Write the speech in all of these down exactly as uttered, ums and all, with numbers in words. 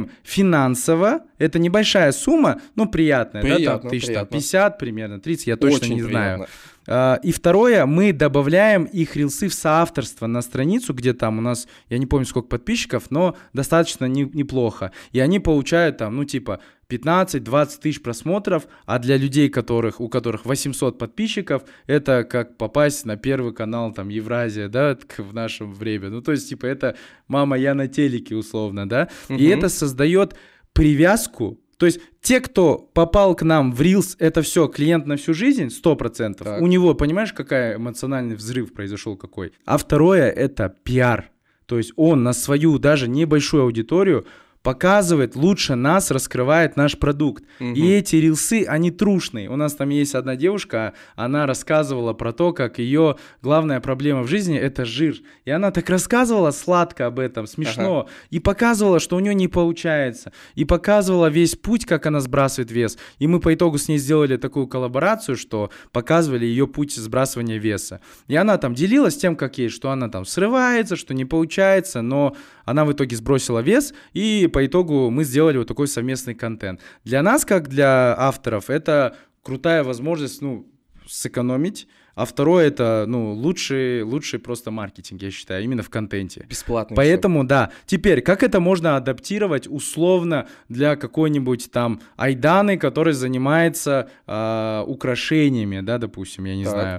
чем финансово. Это небольшая сумма, но приятная. Приятно, да, там, тысяч приятно. пятьдесят примерно, тридцать, я точно Очень не приятно. знаю. И второе, мы добавляем их рилсы в соавторство на страницу, где там у нас, я не помню сколько подписчиков, но достаточно не, неплохо. И они получают там, ну типа пятнадцать-двадцать тысяч просмотров, а для людей, которых, у которых восемьсот подписчиков, это как попасть на первый канал там Евразия, да, в нашем время. Ну то есть типа это «мама, я на телеке» условно, да. Угу. И это создает привязку. То есть те, кто попал к нам в Reels, это все клиент на всю жизнь, сто процентов. Так. У него, понимаешь, какой эмоциональный взрыв произошел какой. А второе, это пиар. То есть он на свою даже небольшую аудиторию показывает, лучше нас раскрывает наш продукт. Угу. И эти рилсы, они трушные. У нас там есть одна девушка, она рассказывала про то, как ее главная проблема в жизни – это жир. И она так рассказывала сладко об этом, смешно. Ага. И показывала, что у нее не получается. И показывала весь путь, как она сбрасывает вес. И мы по итогу с ней сделали такую коллаборацию, что показывали ее путь сбрасывания веса. И она там делилась тем, как ей, что она там срывается, что не получается, но она в итоге сбросила вес, и по итогу мы сделали вот такой совместный контент. Для нас, как для авторов, это крутая возможность, ну, сэкономить. А второе, это, ну, лучший, лучший просто маркетинг, я считаю, именно в контенте. Бесплатно. Поэтому, все. да. Теперь, как это можно адаптировать условно для какой-нибудь там Айданы, который занимается э, украшениями, да, допустим, я не так. знаю.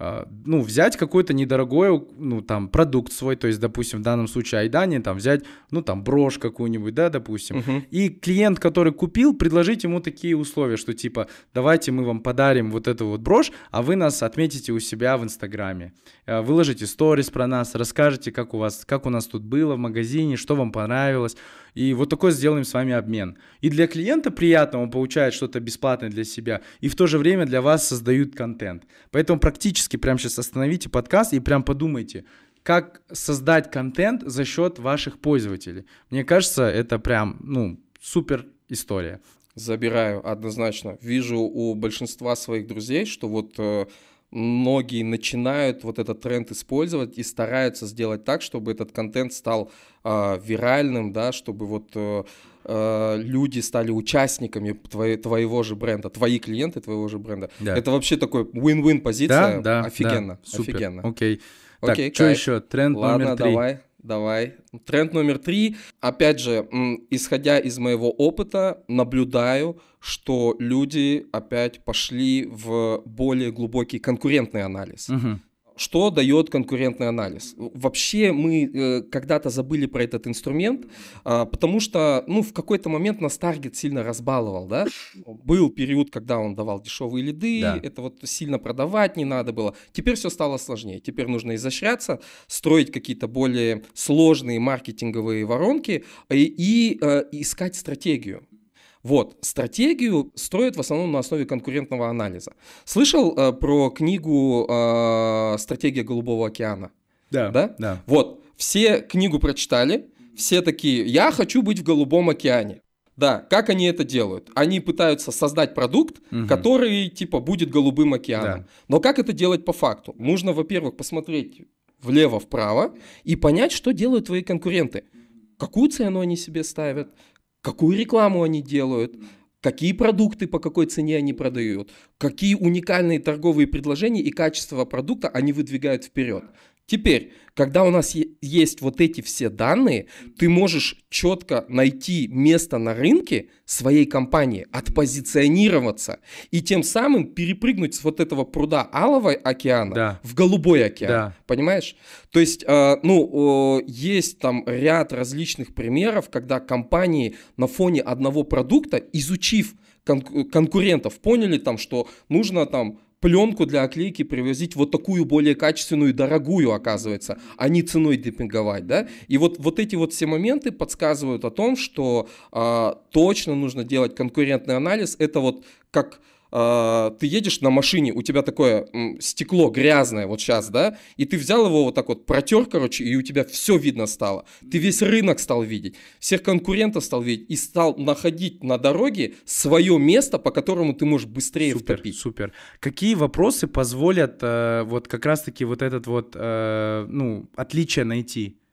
Ну, взять какой-то недорогой, ну, там, продукт свой, то есть, допустим, в данном случае Айдане, там, взять, ну, там, брошь какую-нибудь, да, допустим, uh-huh. и клиент, который купил, предложить ему такие условия, что, типа, давайте мы вам подарим вот эту вот брошь, а вы нас отметите у себя в Инстаграме, выложите сторис про нас, расскажете, как у вас, как у нас тут было в магазине, что вам понравилось, и вот такой сделаем с вами обмен. И для клиента приятно, он получает что-то бесплатное для себя, и в то же время для вас создают контент. Поэтому практически прямо сейчас остановите подкаст и прям подумайте, как создать контент за счет ваших пользователей. Мне кажется, это прям, ну, супер история. Забираю однозначно. Вижу у большинства своих друзей, что вот э, многие начинают вот этот тренд использовать и стараются сделать так, чтобы этот контент стал э, виральным, да, чтобы вот э, э, люди стали участниками твои, твоего же бренда, твои клиенты твоего же бренда. Да. Это вообще такой win-win позиция. Да, да, офигенно, да, супер. Офигенно. Окей. Так, Окей, что еще? Тренд Ладно, номер три. давай. Давай. Тренд номер три. Опять же, исходя из моего опыта, наблюдаю, что люди опять пошли в более глубокий конкурентный анализ. Угу. Что дает конкурентный анализ? Вообще мы э, когда-то забыли про этот инструмент, э, потому что ну, в какой-то момент нас таргет сильно разбаловал. Да? Был период, когда он давал дешевые лиды, да. Это вот сильно продавать не надо было. Теперь все стало сложнее. Теперь нужно изощряться, строить какие-то более сложные маркетинговые воронки и, и э, искать стратегию. Вот, стратегию строят в основном на основе конкурентного анализа. Слышал э, про книгу э, «Стратегия Голубого океана»? Да, да, да. Вот, все книгу прочитали, все такие, я хочу быть в Голубом океане. Да, как они это делают? Они пытаются создать продукт, угу. который типа будет Голубым океаном. Да. Но как это делать по факту? Нужно, во-первых, посмотреть влево-вправо и понять, что делают твои конкуренты. Какую цену они себе ставят? Какую рекламу они делают, какие продукты по какой цене они продают, какие уникальные торговые предложения и качество продукта они выдвигают вперед. Теперь, когда у нас есть вот эти все данные, ты можешь четко найти место на рынке своей компании, отпозиционироваться и тем самым перепрыгнуть с вот этого пруда Алого океана да. в Голубой океан. Да. Понимаешь? То есть, э, ну, э, есть там ряд различных примеров, когда компании на фоне одного продукта, изучив кон- конкурентов, поняли там, что нужно там пленку для оклейки привозить вот такую более качественную и дорогую, оказывается, а не ценой демпинговать, да? И вот, вот эти вот все моменты подсказывают о том, что э, точно нужно делать конкурентный анализ. Это вот как э, ты едешь на машине, у тебя такое м, стекло грязное вот сейчас, да? И ты взял его вот так вот, протер, короче, и у тебя все видно стало. Ты весь рынок стал видеть, всех конкурентов стал видеть и стал находить на дороге свое место, по которому ты можешь быстрее супер, втопить. Супер. Какие вопросы позволят э, вот как раз-таки вот этот вот, э, ну, отличие найти?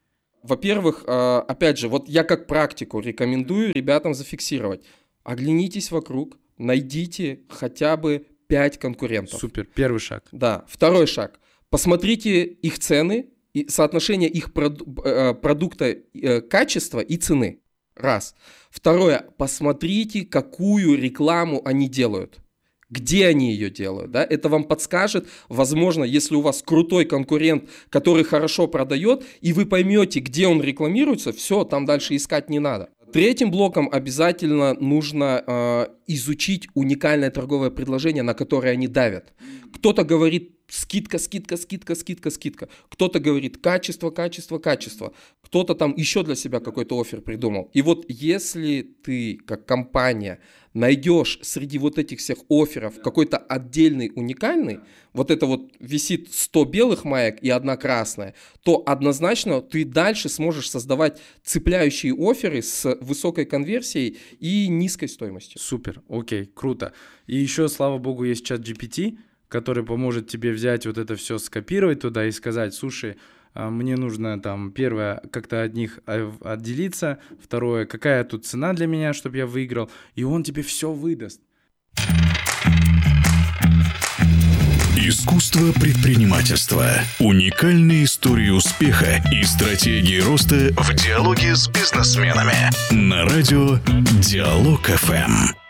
Во-первых, опять же, вот я как практику рекомендую ребятам зафиксировать. Оглянитесь вокруг, найдите хотя бы пять конкурентов. Супер, первый шаг. Да, второй шаг. Посмотрите их цены, и соотношение их проду- продукта, качества и цены. Раз. Второе. Посмотрите, какую рекламу они делают. Где они ее делают, да? Это вам подскажет, возможно, если у вас крутой конкурент, который хорошо продает, и вы поймете, где он рекламируется, все, там дальше искать не надо. Третьим блоком обязательно нужно э, изучить уникальное торговое предложение, на которое они давят. Кто-то говорит скидка, скидка, скидка, скидка, скидка. Кто-то говорит качество, качество, качество. Кто-то там еще для себя какой-то оффер придумал. И вот если ты, как компания, найдешь среди вот этих всех офферов какой-то отдельный, уникальный, вот это вот висит сто белых маек и одна красная, то однозначно ты дальше сможешь создавать цепляющие офферы с высокой конверсией и низкой стоимостью. Супер, окей, круто. И еще, слава богу, есть чат джи пи ти, который поможет тебе взять вот это все, скопировать туда и сказать: слушай, мне нужно там, первое, как-то от них отделиться, второе, какая тут цена для меня, чтобы я выиграл, и он тебе все выдаст. Искусство предпринимательства. Уникальные истории успеха и стратегии роста в диалоге с бизнесменами. На радио Диалог эф эм.